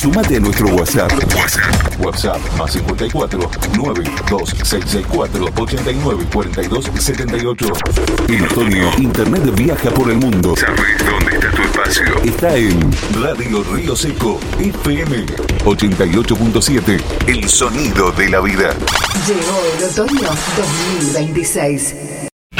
Sumate a nuestro WhatsApp. WhatsApp más 54 92664 89 42 78. En otoño, Internet viaja por el mundo. ¿Sabes dónde está tu espacio? Está en Radio Río Seco FM 88.7. El sonido de la vida. Llegó el otoño 2026.